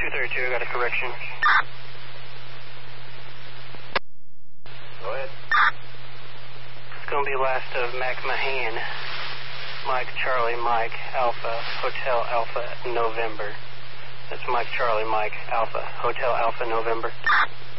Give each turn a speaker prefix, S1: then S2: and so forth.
S1: 232, I got a correction.
S2: Go ahead.
S1: It's going to be last of Mac Mahan. Mike Charlie Mike Alpha Hotel Alpha November. That's Mike Charlie Mike Alpha Hotel Alpha November.